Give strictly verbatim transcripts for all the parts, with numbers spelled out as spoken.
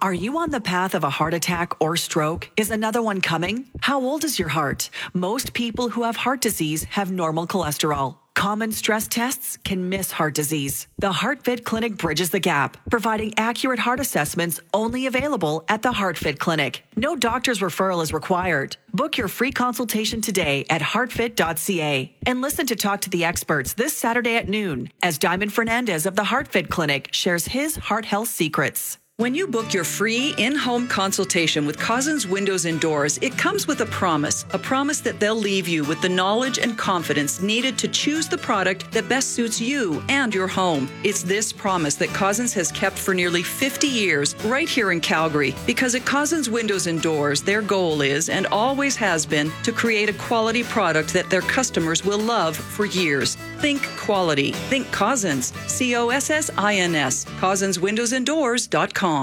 Are you on the path of a heart attack or stroke? Is another one coming? How old is your heart? Most people who have heart disease have normal cholesterol. Common stress tests can miss heart disease. The HeartFit Clinic bridges the gap, providing accurate heart assessments only available at the HeartFit Clinic. No doctor's referral is required. Book your free consultation today at heartfit dot c a and listen to Talk to the Experts this Saturday at noon as Diamond Fernandez of the HeartFit Clinic shares his heart health secrets. When you book your free in-home consultation with Cousins Windows and Doors, it comes with a promise, a promise that they'll leave you with the knowledge and confidence needed to choose the product that best suits you and your home. It's this promise that Cousins has kept for nearly fifty years right here in Calgary, because at Cousins Windows and Doors, their goal is and always has been to create a quality product that their customers will love for years. Think quality. Think Cousins. C O S S I N S. Cousins Windows and Doors dot com.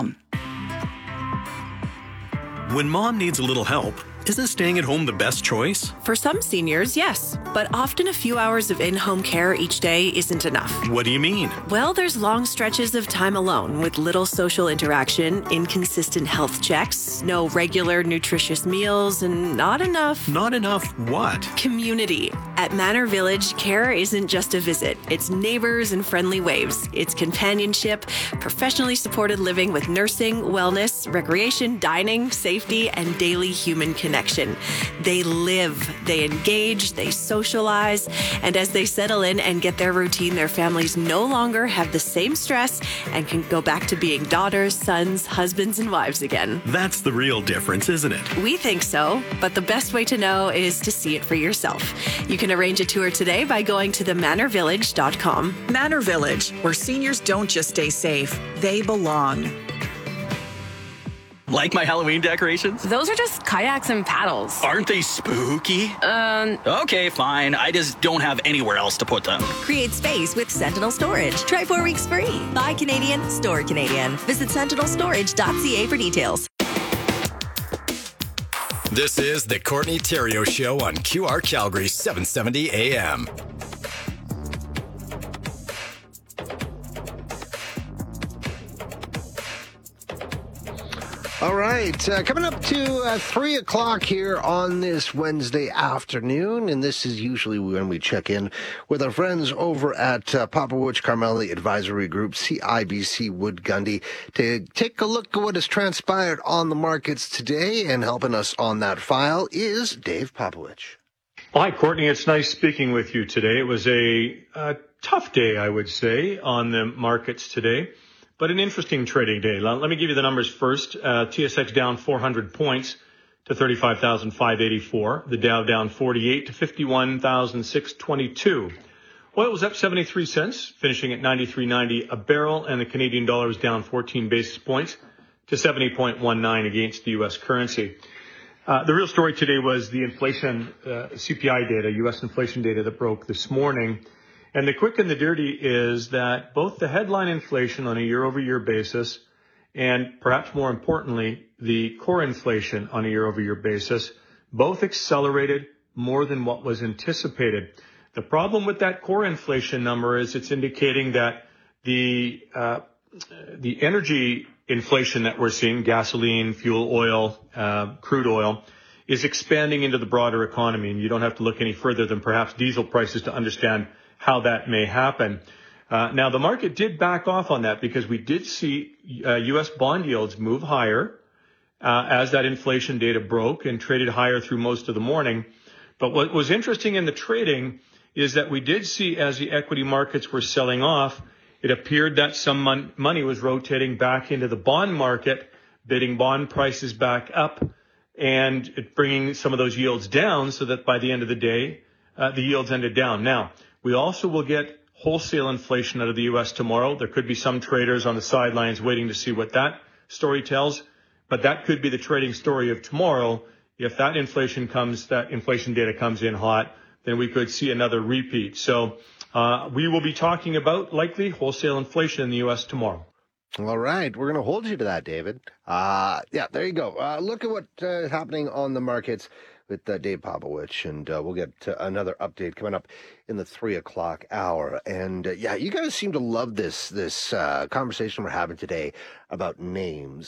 When mom needs a little help, isn't staying at home the best choice? For some seniors, yes. But often a few hours of in-home care each day isn't enough. What do you mean? Well, there's long stretches of time alone with little social interaction, inconsistent health checks, no regular nutritious meals, and not enough... Not enough what? Community. At Manor Village, care isn't just a visit. It's neighbors and friendly waves. It's companionship, professionally supported living with nursing, wellness, recreation, dining, safety, and daily human connection. They live, they engage, they socialize, and as they settle in and get their routine, their families no longer have the same stress and can go back to being daughters, sons, husbands, and wives again. That's the real difference, isn't it? We think so, but the best way to know is to see it for yourself. You can arrange a tour today by going to the manor village dot com. Manor Village, where seniors don't just stay safe, they belong. Like my Halloween decorations? Those are just kayaks and paddles. Aren't they spooky? Um. Okay, fine. I just don't have anywhere else to put them. Create space with Sentinel Storage. Try four weeks free. Buy Canadian, store Canadian. Visit sentinel storage dot c a for details. This is the Courtney Theriault Show on Q R Calgary seven seventy A M. All right, uh, coming up to uh, three o'clock here on this Wednesday afternoon, and this is usually when we check in with our friends over at uh, Popowich Carmeli Advisory Group, C I B C Wood Gundy, to take a look at what has transpired on the markets today, and helping us on that file is Dave Popowich. Hi, Courtney. It's nice speaking with you today. It was a, a tough day, I would say, on the markets today. But an interesting trading day. Let me give you the numbers first. Uh, T S X down four hundred points to thirty-five thousand five hundred eighty-four. The Dow down forty-eight to fifty-one thousand six hundred twenty-two. Oil was up seventy-three cents, finishing at ninety-three ninety a barrel, and the Canadian dollar was down fourteen basis points to seventy point one nine against the U S currency. Uh, the real story today was the inflation, uh, C P I data, U S inflation data that broke this morning. And the quick and the dirty is that both the headline inflation on a year-over-year basis and perhaps more importantly, the core inflation on a year-over-year basis, both accelerated more than what was anticipated. The problem with that core inflation number is it's indicating that the uh, the energy inflation that we're seeing, gasoline, fuel oil, uh, crude oil, is expanding into the broader economy. And you don't have to look any further than perhaps diesel prices to understand how that may happen. Uh, now, the market did back off on that because we did see uh, U S bond yields move higher uh, as that inflation data broke and traded higher through most of the morning. But what was interesting in the trading is that we did see, as the equity markets were selling off, it appeared that some mon- money was rotating back into the bond market, bidding bond prices back up, and it bringing some of those yields down so that by the end of the day, uh, the yields ended down. Now, we also will get wholesale inflation out of the U S tomorrow. There could be some traders on the sidelines waiting to see what that story tells, but that could be the trading story of tomorrow. If that inflation comes, that inflation data comes in hot, then we could see another repeat. So uh, we will be talking about likely wholesale inflation in the U S tomorrow. All right. We're going to hold you to that, David. Uh, yeah, there you go. Uh, look at what's uh, happening on the markets with uh, Dave Popowich, and uh, we'll get to another update coming up in the three o'clock hour. And uh, yeah, you guys seem to love this this uh, conversation we're having today about names.